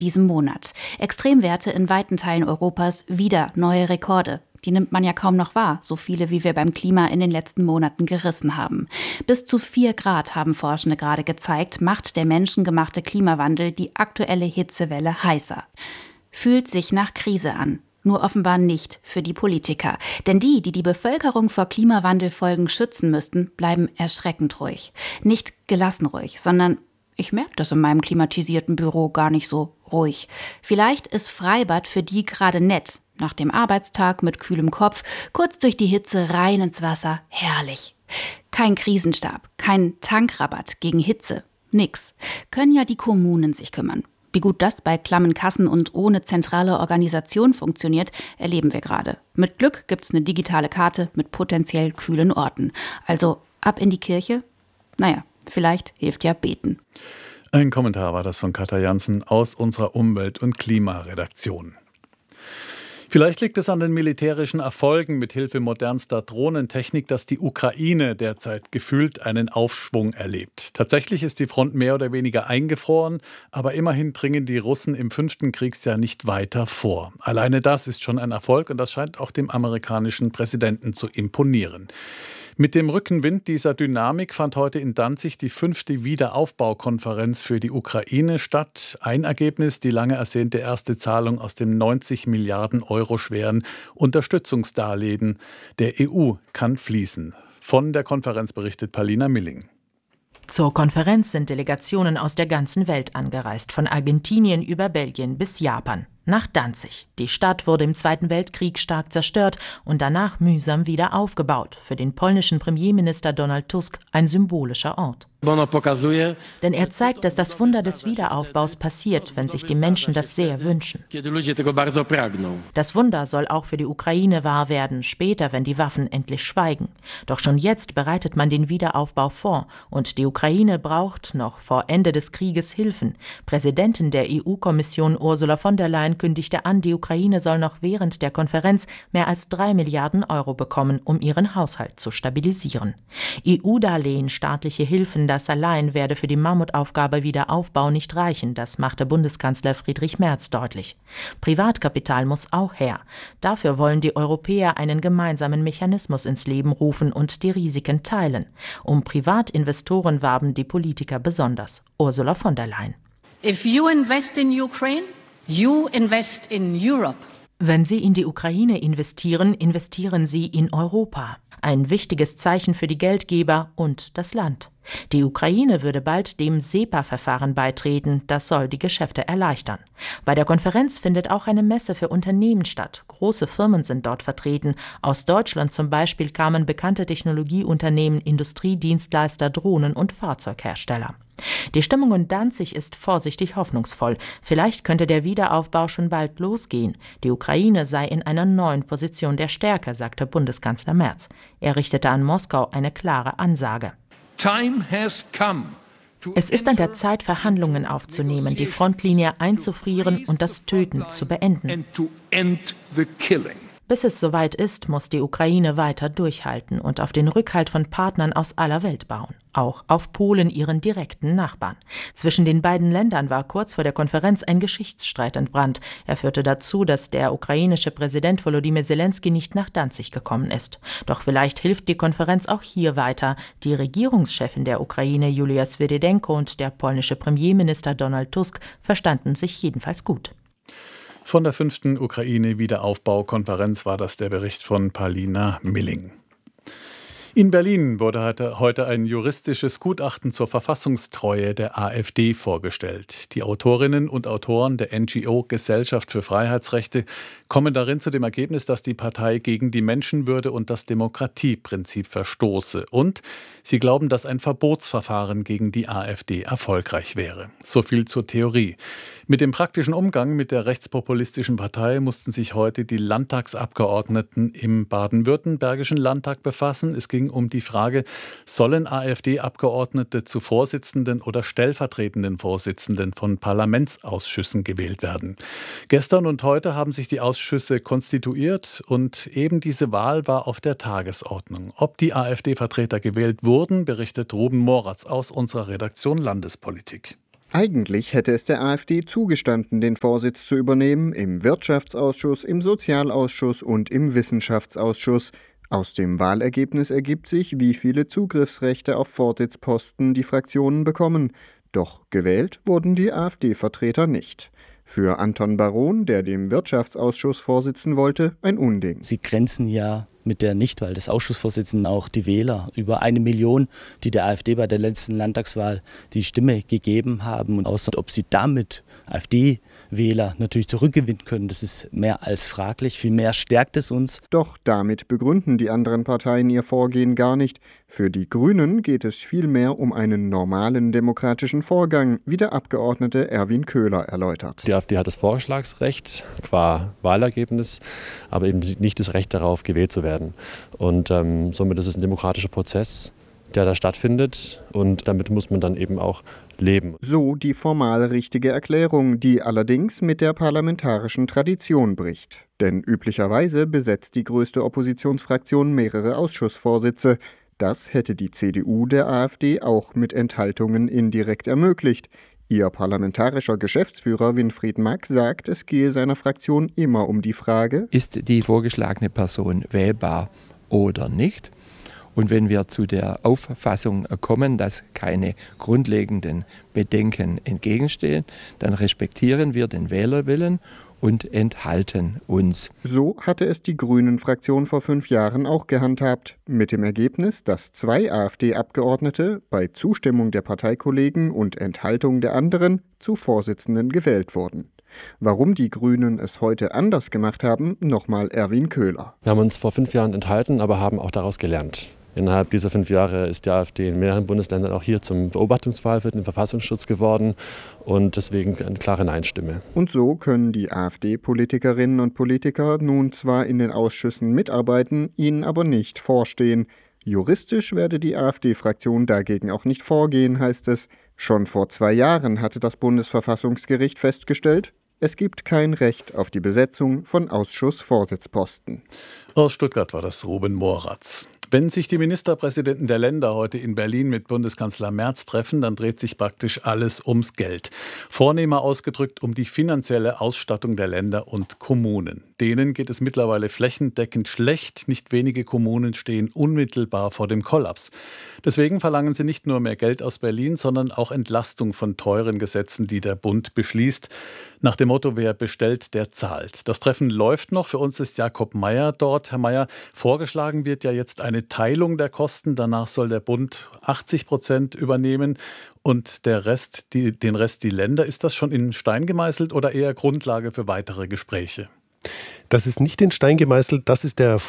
diesem Monat. Extremwerte in weiten Teilen Europas, wieder neue Rekorde. Die nimmt man ja kaum noch wahr, so viele wie wir beim Klima in den letzten Monaten gerissen haben. Bis zu 4 Grad, haben Forschende gerade gezeigt, macht der menschengemachte Klimawandel die aktuelle Hitzewelle heißer. Fühlt sich nach Krise an. Nur offenbar nicht für die Politiker. Denn die die Bevölkerung vor Klimawandelfolgen schützen müssten, bleiben erschreckend ruhig. Nicht gelassen ruhig, sondern ich merke das in meinem klimatisierten Büro gar nicht so ruhig. Vielleicht ist Freibad für die gerade nett. Nach dem Arbeitstag mit kühlem Kopf, kurz durch die Hitze rein ins Wasser, herrlich. Kein Krisenstab, kein Tankrabatt gegen Hitze, nix. Können ja die Kommunen sich kümmern. Wie gut das bei klammen Kassen und ohne zentrale Organisation funktioniert, erleben wir gerade. Mit Glück gibt's eine digitale Karte mit potenziell kühlen Orten. Also ab in die Kirche? Naja, vielleicht hilft ja beten. Ein Kommentar war das von Katja Janssen aus unserer Umwelt- und Klimaredaktion. Vielleicht liegt es an den militärischen Erfolgen mit Hilfe modernster Drohnentechnik, dass die Ukraine derzeit gefühlt einen Aufschwung erlebt. Tatsächlich ist die Front mehr oder weniger eingefroren, aber immerhin dringen die Russen im 5. Kriegsjahr nicht weiter vor. Alleine das ist schon ein Erfolg und das scheint auch dem amerikanischen Präsidenten zu imponieren. Mit dem Rückenwind dieser Dynamik fand heute in Danzig die 5. Wiederaufbaukonferenz für die Ukraine statt. Ein Ergebnis, die lange ersehnte erste Zahlung aus dem 90 Milliarden Euro schweren Unterstützungsdarlehen der EU kann fließen. Von der Konferenz berichtet Paulina Milling. Zur Konferenz sind Delegationen aus der ganzen Welt angereist, von Argentinien über Belgien bis Japan. Nach Danzig. Die Stadt wurde im Zweiten Weltkrieg stark zerstört und danach mühsam wieder aufgebaut. Für den polnischen Premierminister Donald Tusk ein symbolischer Ort. Denn er zeigt, dass das Wunder des Wiederaufbaus passiert, wenn sich die Menschen das sehr wünschen. Das Wunder soll auch für die Ukraine wahr werden, später, wenn die Waffen endlich schweigen. Doch schon jetzt bereitet man den Wiederaufbau vor und die Ukraine braucht noch vor Ende des Krieges Hilfen. Präsidentin der EU-Kommission Ursula von der Leyen kündigte an, die Ukraine soll noch während der Konferenz mehr als 3 Milliarden Euro bekommen, um ihren Haushalt zu stabilisieren. EU-Darlehen, staatliche Hilfen, das allein werde für die Mammutaufgabe Wiederaufbau nicht reichen, das machte Bundeskanzler Friedrich Merz deutlich. Privatkapital muss auch her. Dafür wollen die Europäer einen gemeinsamen Mechanismus ins Leben rufen und die Risiken teilen. Um Privatinvestoren warben die Politiker besonders. Ursula von der Leyen. If you invest in Ukraine, you invest in Europe. Wenn Sie in die Ukraine investieren, investieren Sie in Europa. Ein wichtiges Zeichen für die Geldgeber und das Land. Die Ukraine würde bald dem SEPA-Verfahren beitreten, das soll die Geschäfte erleichtern. Bei der Konferenz findet auch eine Messe für Unternehmen statt. Große Firmen sind dort vertreten. Aus Deutschland zum Beispiel kamen bekannte Technologieunternehmen, Industriedienstleister, Drohnen- und Fahrzeughersteller. Die Stimmung in Danzig ist vorsichtig hoffnungsvoll. Vielleicht könnte der Wiederaufbau schon bald losgehen. Die Ukraine sei in einer neuen Position der Stärke, sagte Bundeskanzler Merz. Er richtete an Moskau eine klare Ansage. Es ist an der Zeit, Verhandlungen aufzunehmen, die Frontlinie einzufrieren und das Töten zu beenden. Bis es soweit ist, muss die Ukraine weiter durchhalten und auf den Rückhalt von Partnern aus aller Welt bauen. Auch auf Polen, ihren direkten Nachbarn. Zwischen den beiden Ländern war kurz vor der Konferenz ein Geschichtsstreit entbrannt. Er führte dazu, dass der ukrainische Präsident Volodymyr Zelensky nicht nach Danzig gekommen ist. Doch vielleicht hilft die Konferenz auch hier weiter. Die Regierungschefin der Ukraine, Julia Swirydenko, und der polnische Premierminister Donald Tusk verstanden sich jedenfalls gut. Von der 5. Ukraine-Wiederaufbaukonferenz war das der Bericht von Paulina Milling. In Berlin wurde heute ein juristisches Gutachten zur Verfassungstreue der AfD vorgestellt. Die Autorinnen und Autoren der NGO Gesellschaft für Freiheitsrechte kommen darin zu dem Ergebnis, dass die Partei gegen die Menschenwürde und das Demokratieprinzip verstoße. Und sie glauben, dass ein Verbotsverfahren gegen die AfD erfolgreich wäre. So viel zur Theorie. Mit dem praktischen Umgang mit der rechtspopulistischen Partei mussten sich heute die Landtagsabgeordneten im baden-württembergischen Landtag befassen. Es ging um die Frage, sollen AfD-Abgeordnete zu Vorsitzenden oder stellvertretenden Vorsitzenden von Parlamentsausschüssen gewählt werden. Gestern und heute haben sich die Ausschüsse konstituiert und eben diese Wahl war auf der Tagesordnung. Ob die AfD-Vertreter gewählt wurden, berichtet Ruben Moratz aus unserer Redaktion Landespolitik. Eigentlich hätte es der AfD zugestanden, den Vorsitz zu übernehmen im Wirtschaftsausschuss, im Sozialausschuss und im Wissenschaftsausschuss. Aus dem Wahlergebnis ergibt sich, wie viele Zugriffsrechte auf Vorsitzposten die Fraktionen bekommen. Doch gewählt wurden die AfD-Vertreter nicht. Für Anton Baron, der dem Wirtschaftsausschuss vorsitzen wollte, ein Unding. Sie grenzen ja mit der Nichtwahl des Ausschussvorsitzenden auch die Wähler. Über 1 Million, die der AfD bei der letzten Landtagswahl die Stimme gegeben haben. Und außer ob sie damit AfD-Wähler natürlich zurückgewinnen können, das ist mehr als fraglich. Vielmehr stärkt es uns. Doch damit begründen die anderen Parteien ihr Vorgehen gar nicht. Für die Grünen geht es vielmehr um einen normalen demokratischen Vorgang, wie der Abgeordnete Erwin Köhler erläutert. Die AfD hat das Vorschlagsrecht qua Wahlergebnis, aber eben nicht das Recht darauf, gewählt zu werden. Und somit ist es ein demokratischer Prozess, der da stattfindet, und damit muss man dann eben auch leben. So die formal richtige Erklärung, die allerdings mit der parlamentarischen Tradition bricht. Denn üblicherweise besetzt die größte Oppositionsfraktion mehrere Ausschussvorsitze. Das hätte die CDU der AfD auch mit Enthaltungen indirekt ermöglicht. Ihr parlamentarischer Geschäftsführer Winfried Mack sagt, es gehe seiner Fraktion immer um die Frage: Ist die vorgeschlagene Person wählbar oder nicht? Und wenn wir zu der Auffassung kommen, dass keine grundlegenden Bedenken entgegenstehen, dann respektieren wir den Wählerwillen und enthalten uns. So hatte es die Grünen-Fraktion vor 5 Jahren auch gehandhabt, mit dem Ergebnis, dass 2 AfD-Abgeordnete bei Zustimmung der Parteikollegen und Enthaltung der anderen zu Vorsitzenden gewählt wurden. Warum die Grünen es heute anders gemacht haben, nochmal Erwin Köhler. Wir haben uns vor 5 Jahren enthalten, aber haben auch daraus gelernt. Innerhalb dieser 5 Jahre ist die AfD in mehreren Bundesländern auch hier zum Beobachtungsfall für den Verfassungsschutz geworden und deswegen eine klare Nein-Stimme. Und so können die AfD-Politikerinnen und Politiker nun zwar in den Ausschüssen mitarbeiten, ihnen aber nicht vorstehen. Juristisch werde die AfD-Fraktion dagegen auch nicht vorgehen, heißt es. Schon vor 2 Jahren hatte das Bundesverfassungsgericht festgestellt, es gibt kein Recht auf die Besetzung von Ausschussvorsitzposten. Aus Stuttgart war das Ruben Moratz. Wenn sich die Ministerpräsidenten der Länder heute in Berlin mit Bundeskanzler Merz treffen, dann dreht sich praktisch alles ums Geld. Vornehmer ausgedrückt um die finanzielle Ausstattung der Länder und Kommunen. Denen geht es mittlerweile flächendeckend schlecht. Nicht wenige Kommunen stehen unmittelbar vor dem Kollaps. Deswegen verlangen sie nicht nur mehr Geld aus Berlin, sondern auch Entlastung von teuren Gesetzen, die der Bund beschließt. Nach dem Motto, wer bestellt, der zahlt. Das Treffen läuft noch. Für uns ist Jakob Mayer dort. Herr Mayer, vorgeschlagen wird ja jetzt eine Teilung der Kosten. Danach soll der Bund 80% übernehmen und den Rest die Länder. Ist das schon in Stein gemeißelt oder eher Grundlage für weitere Gespräche? Das ist nicht in Stein gemeißelt, das ist die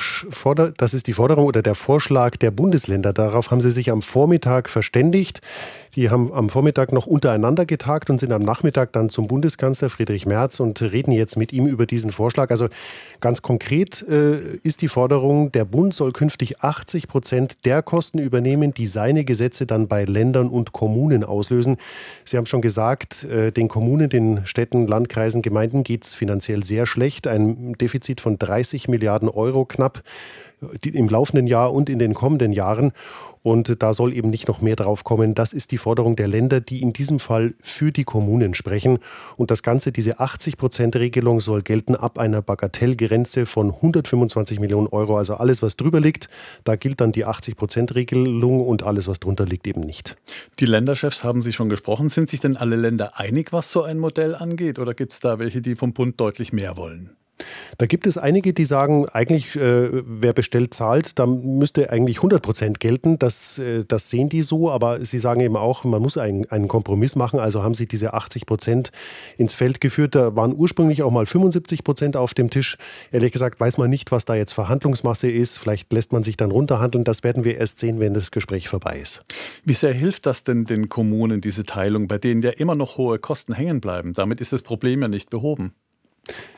Forderung oder der Vorschlag der Bundesländer. Darauf haben sie sich am Vormittag verständigt. Die haben am Vormittag noch untereinander getagt und sind am Nachmittag dann zum Bundeskanzler Friedrich Merz und reden jetzt mit ihm über diesen Vorschlag. Also ganz konkret ist die Forderung, der Bund soll künftig 80% der Kosten übernehmen, die seine Gesetze dann bei Ländern und Kommunen auslösen. Sie haben schon gesagt, den Kommunen, den Städten, Landkreisen, Gemeinden geht es finanziell sehr schlecht. Ein Defizit von 30 Milliarden Euro knapp im laufenden Jahr und in den kommenden Jahren. Und da soll eben nicht noch mehr drauf kommen. Das ist die Forderung der Länder, die in diesem Fall für die Kommunen sprechen. Und das Ganze, diese 80%-Regelung soll gelten ab einer Bagatellgrenze von 125 Millionen Euro. Also alles, was drüber liegt, da gilt dann die 80%-Regelung und alles, was drunter liegt, eben nicht. Die Länderchefs haben Sie schon gesprochen. Sind sich denn alle Länder einig, was so ein Modell angeht? Oder gibt es da welche, die vom Bund deutlich mehr wollen? Da gibt es einige, die sagen, eigentlich, wer bestellt, zahlt, da müsste eigentlich 100% gelten. Das sehen die so, aber sie sagen eben auch, man muss einen Kompromiss machen. Also haben sie diese 80% ins Feld geführt. Da waren ursprünglich auch mal 75% auf dem Tisch. Ehrlich gesagt weiß man nicht, was da jetzt Verhandlungsmasse ist. Vielleicht lässt man sich dann runterhandeln. Das werden wir erst sehen, wenn das Gespräch vorbei ist. Wie sehr hilft das denn den Kommunen, diese Teilung, bei denen ja immer noch hohe Kosten hängen bleiben? Damit ist das Problem ja nicht behoben.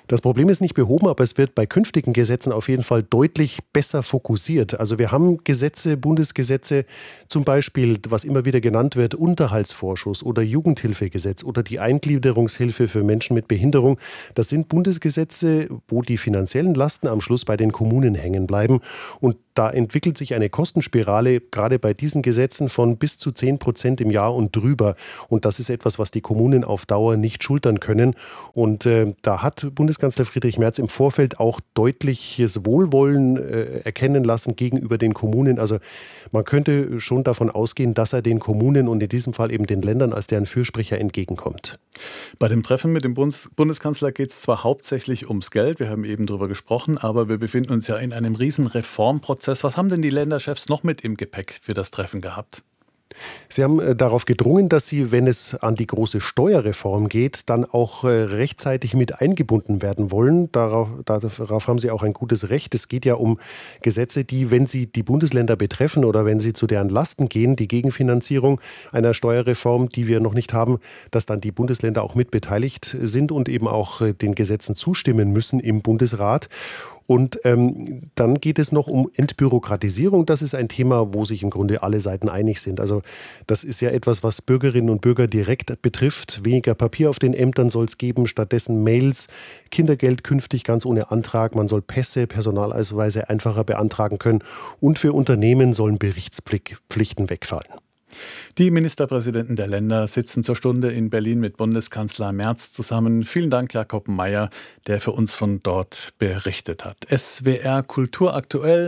Das Problem ist nicht behoben, aber es wird bei künftigen Gesetzen auf jeden Fall deutlich besser fokussiert. Also wir haben Gesetze, Bundesgesetze, zum Beispiel, was immer wieder genannt wird, Unterhaltsvorschuss oder Jugendhilfegesetz oder die Eingliederungshilfe für Menschen mit Behinderung. Das sind Bundesgesetze, wo die finanziellen Lasten am Schluss bei den Kommunen hängen bleiben. Und da entwickelt sich eine Kostenspirale, gerade bei diesen Gesetzen, von bis zu 10% im Jahr und drüber. Und das ist etwas, was die Kommunen auf Dauer nicht schultern können. Und da hat Bundeskanzler Friedrich Merz im Vorfeld auch deutliches Wohlwollen erkennen lassen gegenüber den Kommunen. Also man könnte schon davon ausgehen, dass er den Kommunen und in diesem Fall eben den Ländern als deren Fürsprecher entgegenkommt. Bei dem Treffen mit dem Bundeskanzler geht es zwar hauptsächlich ums Geld, wir haben eben darüber gesprochen, aber wir befinden uns ja in einem riesen Reformprozess. Was haben denn die Länderchefs noch mit im Gepäck für das Treffen gehabt? Sie haben darauf gedrungen, dass Sie, wenn es an die große Steuerreform geht, dann auch rechtzeitig mit eingebunden werden wollen. Darauf haben Sie auch ein gutes Recht. Es geht ja um Gesetze, die, wenn sie die Bundesländer betreffen oder wenn sie zu deren Lasten gehen, die Gegenfinanzierung einer Steuerreform, die wir noch nicht haben, dass dann die Bundesländer auch mit beteiligt sind und eben auch den Gesetzen zustimmen müssen im Bundesrat. Und dann geht es noch um Entbürokratisierung. Das ist ein Thema, wo sich im Grunde alle Seiten einig sind. Also das ist ja etwas, was Bürgerinnen und Bürger direkt betrifft. Weniger Papier auf den Ämtern soll es geben, stattdessen Mails, Kindergeld künftig ganz ohne Antrag. Man soll Pässe, Personalausweise einfacher beantragen können. Und für Unternehmen sollen Berichtspflichten wegfallen. Die Ministerpräsidenten der Länder sitzen zur Stunde in Berlin mit Bundeskanzler Merz zusammen. Vielen Dank, Jakob Meyer, der für uns von dort berichtet hat. SWR Kultur aktuell,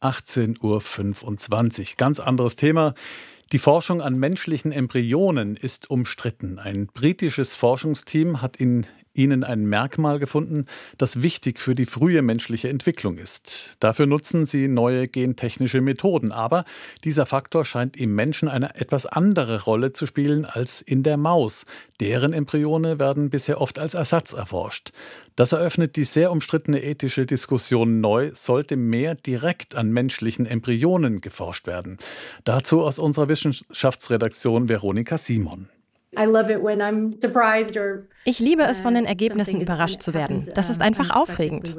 18.25 Uhr. Ganz anderes Thema. Die Forschung an menschlichen Embryonen ist umstritten. Ein britisches Forschungsteam hat in ihnen ein Merkmal gefunden, das wichtig für die frühe menschliche Entwicklung ist. Dafür nutzen sie neue gentechnische Methoden. Aber dieser Faktor scheint im Menschen eine etwas andere Rolle zu spielen als in der Maus. Deren Embryone werden bisher oft als Ersatz erforscht. Das eröffnet die sehr umstrittene ethische Diskussion neu. Sollte mehr direkt an menschlichen Embryonen geforscht werden? Dazu aus unserer Wissenschaftsredaktion Veronika Simon. Ich liebe es, von den Ergebnissen überrascht zu werden. Das ist einfach aufregend.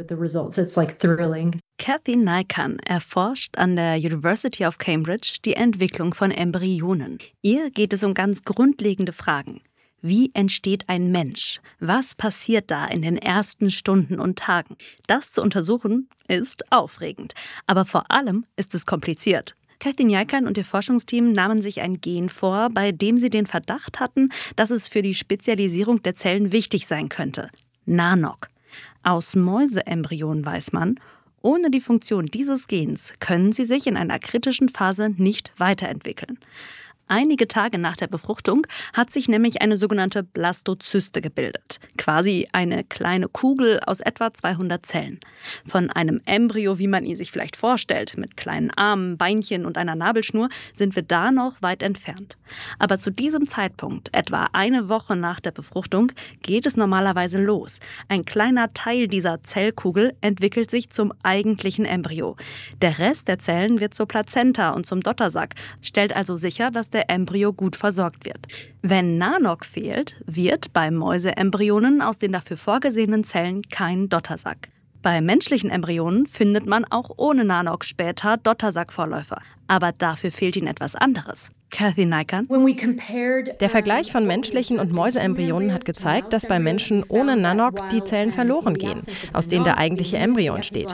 Kathy Naikan erforscht an der University of Cambridge die Entwicklung von Embryonen. Ihr geht es um ganz grundlegende Fragen. Wie entsteht ein Mensch? Was passiert da in den ersten Stunden und Tagen? Das zu untersuchen ist aufregend. Aber vor allem ist es kompliziert. Kathy Naikan und ihr Forschungsteam nahmen sich ein Gen vor, bei dem sie den Verdacht hatten, dass es für die Spezialisierung der Zellen wichtig sein könnte. NANOG. Aus Mäuseembryonen weiß man, ohne die Funktion dieses Gens können sie sich in einer kritischen Phase nicht weiterentwickeln. Einige Tage nach der Befruchtung hat sich nämlich eine sogenannte Blastozyste gebildet. Quasi eine kleine Kugel aus etwa 200 Zellen. Von einem Embryo, wie man ihn sich vielleicht vorstellt, mit kleinen Armen, Beinchen und einer Nabelschnur, sind wir da noch weit entfernt. Aber zu diesem Zeitpunkt, etwa eine Woche nach der Befruchtung, geht es normalerweise los. Ein kleiner Teil dieser Zellkugel entwickelt sich zum eigentlichen Embryo. Der Rest der Zellen wird zur Plazenta und zum Dottersack, stellt also sicher, dass der Embryo gut versorgt wird. Wenn NANOG fehlt, wird bei Mäuseembryonen aus den dafür vorgesehenen Zellen kein Dottersack. Bei menschlichen Embryonen findet man auch ohne NANOG später Dottersackvorläufer. Aber dafür fehlt ihnen etwas anderes. Kathy Naikan. Der Vergleich von menschlichen und Mäuseembryonen hat gezeigt, dass bei Menschen ohne NANOG die Zellen verloren gehen, aus denen der eigentliche Embryo entsteht.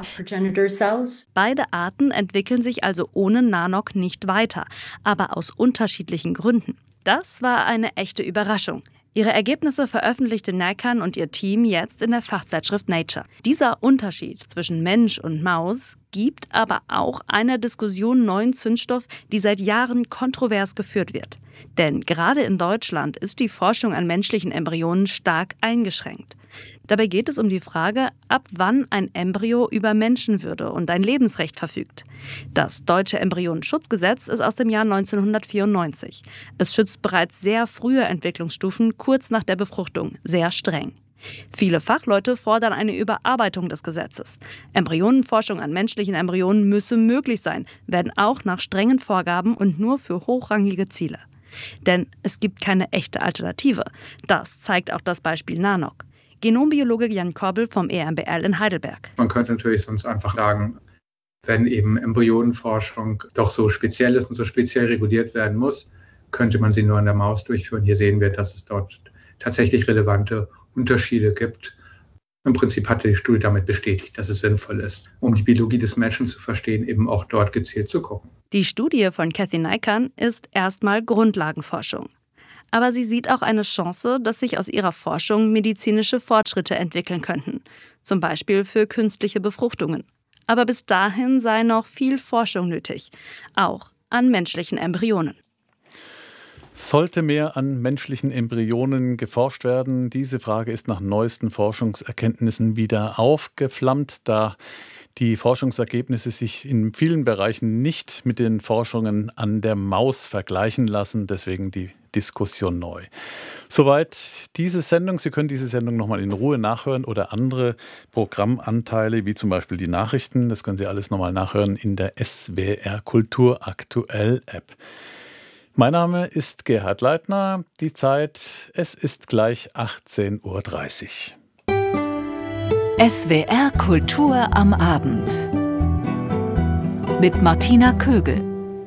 Beide Arten entwickeln sich also ohne NANOG nicht weiter, aber aus unterschiedlichen Gründen. Das war eine echte Überraschung. Ihre Ergebnisse veröffentlichte Naikan und ihr Team jetzt in der Fachzeitschrift Nature. Dieser Unterschied zwischen Mensch und Maus gibt aber auch einer Diskussion neuen Zündstoff, die seit Jahren kontrovers geführt wird. Denn gerade in Deutschland ist die Forschung an menschlichen Embryonen stark eingeschränkt. Dabei geht es um die Frage, ab wann ein Embryo über Menschenwürde und ein Lebensrecht verfügt. Das deutsche Embryonenschutzgesetz ist aus dem Jahr 1994. Es schützt bereits sehr frühe Entwicklungsstufen kurz nach der Befruchtung, sehr streng. Viele Fachleute fordern eine Überarbeitung des Gesetzes. Embryonenforschung an menschlichen Embryonen müsse möglich sein, wenn auch nach strengen Vorgaben und nur für hochrangige Ziele. Denn es gibt keine echte Alternative. Das zeigt auch das Beispiel NANOG. Genombiologe Jan Korbel vom EMBL in Heidelberg. Man könnte natürlich sonst einfach sagen, wenn eben Embryonenforschung doch so speziell ist und so speziell reguliert werden muss, könnte man sie nur an der Maus durchführen. Hier sehen wir, dass es dort tatsächlich relevante Unterschiede gibt. Im Prinzip hat die Studie damit bestätigt, dass es sinnvoll ist, um die Biologie des Menschen zu verstehen, eben auch dort gezielt zu gucken. Die Studie von Kathy Naikan ist erstmal Grundlagenforschung. Aber sie sieht auch eine Chance, dass sich aus ihrer Forschung medizinische Fortschritte entwickeln könnten. Zum Beispiel für künstliche Befruchtungen. Aber bis dahin sei noch viel Forschung nötig. Auch an menschlichen Embryonen. Sollte mehr an menschlichen Embryonen geforscht werden? Diese Frage ist nach neuesten Forschungserkenntnissen wieder aufgeflammt, da die Forschungsergebnisse sich in vielen Bereichen nicht mit den Forschungen an der Maus vergleichen lassen. Deswegen die Diskussion neu. Soweit diese Sendung. Sie können diese Sendung nochmal in Ruhe nachhören oder andere Programmanteile, wie zum Beispiel die Nachrichten. Das können Sie alles nochmal nachhören in der SWR Kultur Aktuell App. Mein Name ist Gerhard Leitner. Die Zeit, es ist gleich 18:30 Uhr. SWR Kultur am Abend mit Martina Kögel.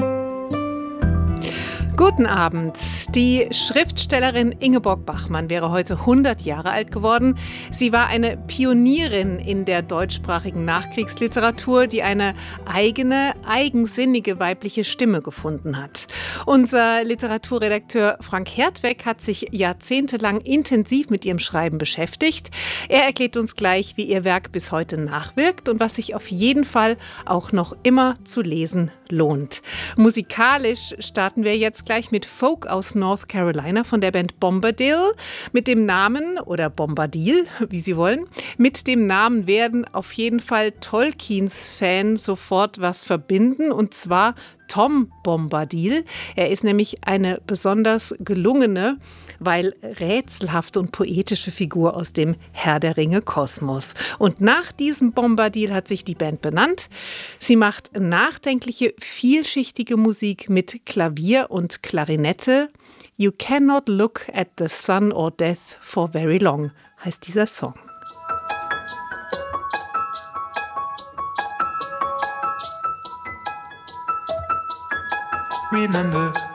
Guten Abend. Die Schriftstellerin Ingeborg Bachmann wäre heute 100 Jahre alt geworden. Sie war eine Pionierin in der deutschsprachigen Nachkriegsliteratur, die eine eigene, eigensinnige weibliche Stimme gefunden hat. Unser Literaturredakteur Frank Hertweg hat sich jahrzehntelang intensiv mit ihrem Schreiben beschäftigt. Er erklärt uns gleich, wie ihr Werk bis heute nachwirkt und was sich auf jeden Fall auch noch immer zu lesen lohnt. Musikalisch starten wir jetzt gleich mit Folk aus North Carolina von der Band Bombadil. Mit dem Namen, oder Bombadil, wie Sie wollen, mit dem Namen werden auf jeden Fall Tolkiens-Fans sofort was verbinden, und zwar Tom Bombadil. Er ist nämlich eine besonders gelungene, weil rätselhafte und poetische Figur aus dem Herr der Ringe-Kosmos. Und nach diesem Bombadil hat sich die Band benannt. Sie macht nachdenkliche, vielschichtige Musik mit Klavier und Klarinette. You cannot look at the sun or death for very long, heißt dieser Song. Remember